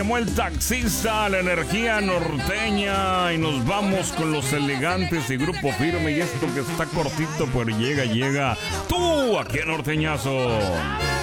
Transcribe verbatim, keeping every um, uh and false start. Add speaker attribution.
Speaker 1: Llamó el taxista, la energía norteña y nos vamos con los elegantes y Grupo Firme y esto que está cortito pero llega, llega tú aquí en Norteñazo.